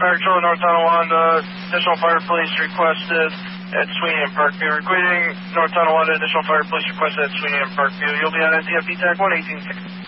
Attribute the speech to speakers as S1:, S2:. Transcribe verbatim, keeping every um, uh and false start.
S1: Fire Control North Tonawanda, additional fire police requested at Sweeney and Parkview. Requesting North Tonawanda, additional fire police requested at Sweeney and Parkview. You'll be on N T F B tag one eighteen sixty.